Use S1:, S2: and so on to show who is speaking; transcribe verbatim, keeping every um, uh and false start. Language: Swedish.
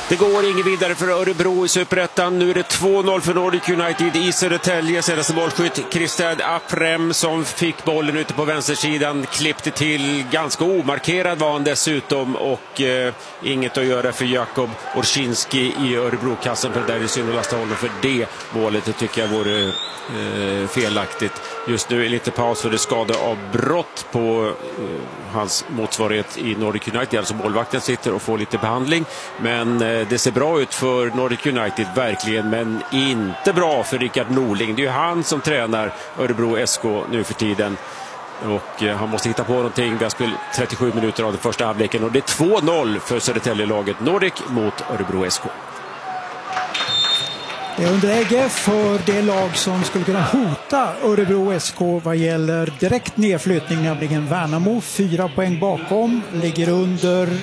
S1: Det går ingen vidare för Örebro i Superettan. Nu är det två noll för Nordic United i Södertälje. Senaste målskytt Kristad Aprem som fick bollen ute på vänstersidan. Klippte till, ganska omarkerad var han dessutom. Och eh, inget att göra för Jakob Orsinski i Örebro-kassen. För det där är synd att lasta honom för det målet. Det tycker jag vore eh, felaktigt. Just nu är lite paus för det skada av brott på eh, hans motsvarighet i Nordic United. Alltså målvakten sitter och får lite behandling. Men eh, det ser bra ut för Nordic United verkligen, men inte bra för Rickard Norling. Det är ju han som tränar Örebro S K nu för tiden. Och eh, han måste hitta på någonting. Vi har spelat trettiosju minuter av den första halvleken och det är två noll för Södertälje-laget Nordic mot Örebro S K.
S2: Det är underläge för det lag som skulle kunna hota Örebro S K vad gäller direkt nedflyttning, nämligen Värnamo. Fyra poäng bakom, ligger under